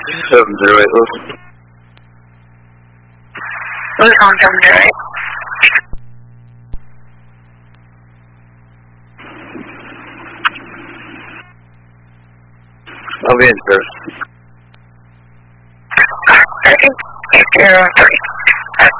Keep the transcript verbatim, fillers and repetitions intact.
seven zero eight, listen. Who's on seven zero eight? I'll be in service. thirty, zero, three.